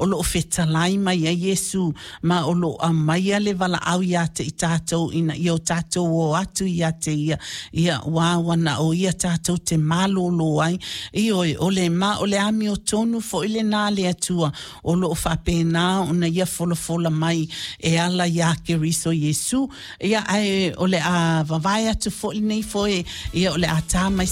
o lo fetalai mai a Yesu ma o lo mai le vala au ia te i tātou ina i o tātou o atu ia te ia wawana o ia tātou te malolo ai i o le ma o le ami o tonu fo ile nā le atua o lo whapena ona ia fola mai e ala ia ke riso Yesu ia ai o le a vavai atu fo nei fo ia o le a tā mai